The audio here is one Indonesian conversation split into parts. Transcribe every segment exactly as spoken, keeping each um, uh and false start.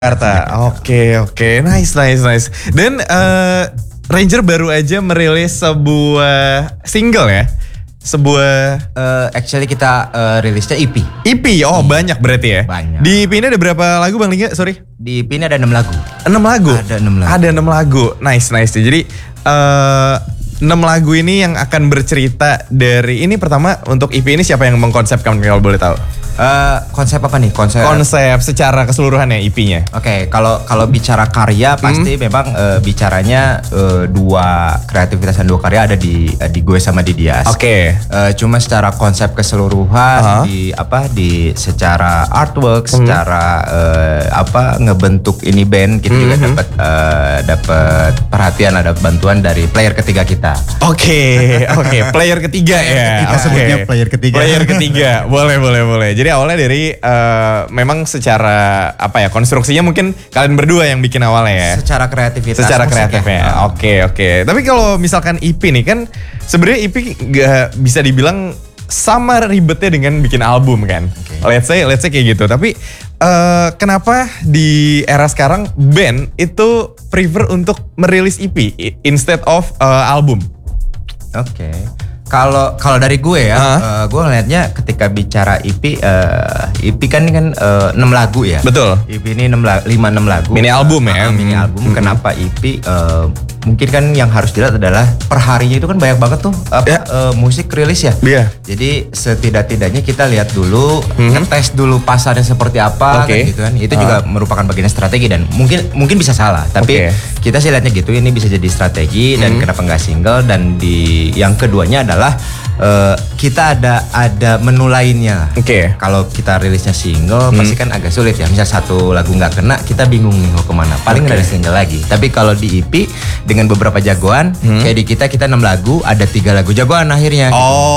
Jakarta. Oke oke, nice nice nice. Dan uh, Ranger baru aja merilis sebuah single ya. Sebuah uh, actually kita uh, rilisnya E P. E P, oh hmm. banyak berarti ya. Banyak. Di E P ini ada berapa lagu Bang Lingga? Sorry. Di E P ini ada enam lagu. enam lagu. Ada enam lagu. Ada enam lagu. Nice nice. Jadi uh, enam lagu ini yang akan bercerita dari ini pertama untuk E P ini siapa yang mengkonsepkan kalau boleh tahu? Uh, konsep apa nih? Konsep konsep secara keseluruhannya E P-nya. Oke, okay, kalau kalau bicara karya pasti hmm. memang uh, bicaranya uh, dua kreativitas dan dua karya ada di uh, di gue sama di Dias. Oke. Okay. Uh, cuma secara konsep keseluruhan uh-huh. di apa di secara artwork, hmm. secara uh, apa ngebentuk ini band kita hmm. juga dapat uh, dapat perhatian, ada bantuan dari player ketiga kita. Oke, okay, oke, okay. Player ketiga ya. Kita okay. sebutnya player ketiga. Player ketiga, boleh boleh boleh. Jadi awalnya dari uh, memang secara apa ya konstruksinya mungkin kalian berdua yang bikin awalnya ya. Secara kreativitas. Secara kreatifnya. Oke oke. Okay. Tapi kalau misalkan E P nih kan sebenarnya E P gak bisa dibilang sama ribetnya dengan bikin album kan. Okay. Let's say let's say kayak gitu. Tapi uh, kenapa di era sekarang band itu prefer untuk merilis E P instead of uh, album? Oke. Okay. Kalau kalau dari gue ya, uh-huh. uh, gue ngeliatnya ketika bicara E P, uh, E P kan kan uh, enam lagu ya. Betul. E P ini enam lima enam lagu. Mini album uh, ya. Uh, mini album. Mm-hmm. Kenapa E P? Uh, mungkin kan yang harus dilihat adalah perharinya itu kan banyak banget tuh apa yeah. uh, musik rilis ya. Iya. Yeah. Jadi setidak-tidaknya kita lihat dulu, mm-hmm. ngetes dulu pasarnya seperti apa, okay. kan gitu kan. Itu uh. juga merupakan bagian strategi dan mungkin mungkin bisa salah, tapi okay. kita sih lihatnya gitu. Ini bisa jadi strategi dan mm-hmm. kenapa nggak single, dan di yang keduanya adalah Uh, kita ada ada menu lainnya. Oke. Okay. Kalau kita rilisnya single hmm. pasti kan agak sulit ya. Misal satu lagu nggak kena, kita bingung nih mau kemana. Paling okay. rilis single lagi. Tapi kalau di E P dengan beberapa jagoan, hmm. kayak di kita kita enam lagu, ada tiga lagu jagoan akhirnya.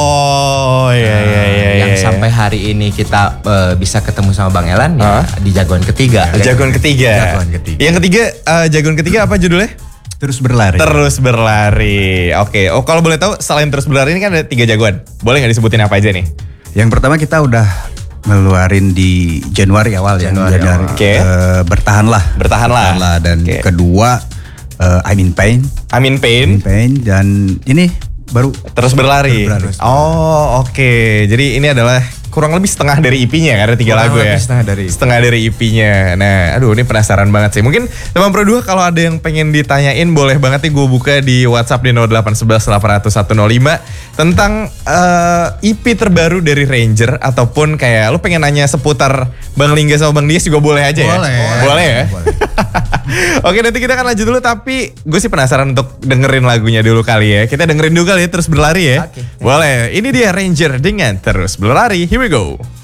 Oh iya iya iya. Uh, yang iya. sampai hari ini kita uh, bisa ketemu sama Bang Elan huh? ya, di jagoan ketiga. Jagoan ketiga. Jagoan ketiga. Yang ketiga uh, jagoan ketiga apa judulnya? Terus berlari. Terus berlari. Oke. Oh kalau boleh tahu selain terus berlari ini kan ada tiga jagoan. Boleh nggak disebutin apa aja nih? Yang pertama kita udah ngeluarin di Januari awal ya. Januari. Januari. Oke. Okay. Uh, bertahanlah. Bertahanlah. Bertahanlah. Dan okay. kedua uh, I'm in Pain. I'm in Pain. I'm in Pain. Dan ini baru terus berlari. Terus berlari. Oh oke. Okay. Jadi ini adalah kurang lebih setengah dari E P-nya, ada tiga kurang lagu ya. Setengah dari setengah dari E P-nya. Nah, aduh ini penasaran banget sih. Mungkin teman Pro dua kalau ada yang pengen ditanyain boleh banget nih gue buka di WhatsApp di nol delapan satu satu delapan nol nol satu nol lima tentang uh, E P terbaru dari Ranger ataupun kayak lu pengen nanya seputar Bang Lingga sama Bang Dias juga boleh aja boleh, ya. Boleh. Boleh ya. Boleh. Oke, nanti kita akan lanjut dulu tapi gue sih penasaran untuk dengerin lagunya dulu kali ya. Kita dengerin dulu kali ya Terus Berlari ya. Okay. Boleh. Ini dia Ranger dengan Terus Berlari. Here we go.